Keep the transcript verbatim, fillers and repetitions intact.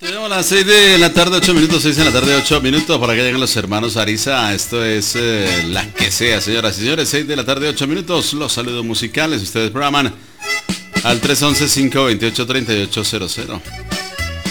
Tenemos las seis de la tarde, ocho minutos, seis de la tarde, ocho minutos, para que lleguen los hermanos Ariza. Esto es eh, La Que Sea, señoras y señores, seis de la tarde, ocho minutos. Los saludos musicales, ustedes programan al tres once, cinco veintiocho, treinta y ocho cero cero.